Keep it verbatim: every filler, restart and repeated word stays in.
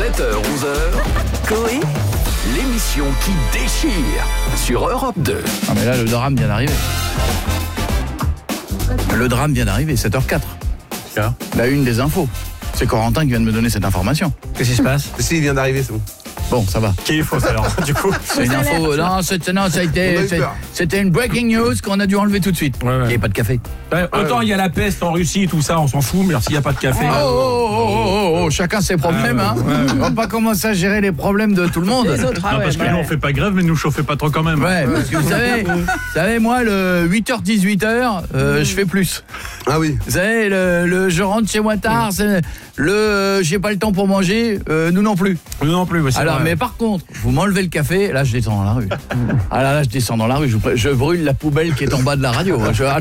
sept heures onze heures, Coé, l'émission qui déchire sur Europe deux. Ah mais là, le drame vient d'arriver. Le drame vient d'arriver, sept heures quatre. La une des infos. C'est Corentin qui vient de me donner cette information. Qu'est-ce qui se passe? Si, il vient d'arriver, c'est bon. Bon, ça va. Qui est fausse alors, du coup? C'est une info. Non, c'est- non, ça a été. On a eu c'est- peur. C'était une breaking news qu'on a dû enlever tout de suite. Ouais, ouais. Il n'y avait pas de café. Ouais, autant il y a la peste en Russie, tout ça, on s'en fout, mais s'il n'y a pas de café. Oh, oh, oh, oh, oh, oh, chacun ses problèmes, Ah, hein. ouais, ouais. On va pas commencer à gérer les problèmes de tout le monde. les autres, ah Non, ouais, parce que bah nous ouais. on fait pas grève, mais nous chauffez pas trop quand même. Ouais, parce que vous savez, vous savez, moi, le huit heures dix-huit heures, euh, je fais plus. Ah oui. Vous savez, le, le je rentre chez moi tard, c'est le euh, j'ai pas le temps pour manger, euh, nous non plus. Nous non plus, mais c'est Alors, vrai. mais par contre, vous m'enlevez le café, là je descends dans la rue. Ah là, là je descends dans la rue, je, je brûle la poubelle qui est en bas de la radio. Je-